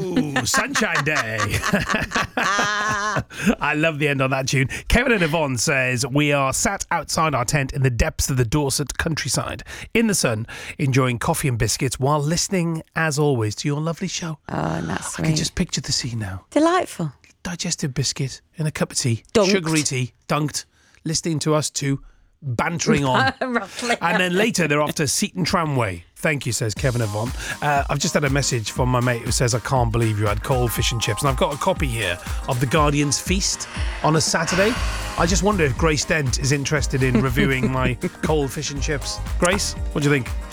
Woo! Sunshine Day. I love the end on that tune. Kevin and Yvonne says, we are sat outside our tent in the depths of the Dorset countryside, in the sun, enjoying coffee and biscuits while listening, as always, to your lovely show. Oh, that's sweet. I can just picture the scene now. Delightful. Digestive biscuit in a cup of tea, Dunked. sugary tea, dunked, listening to us two bantering on. Roughly. And then later they're off to Seaton Tramway. Thank you, says Kevin Yvonne. I've just had a message from my mate who says, I can't believe you had cold fish and chips. And I've got a copy here of The Guardian's Feast on a Saturday. I just wonder if Grace Dent is interested in reviewing my cold fish and chips. Grace, what do you think?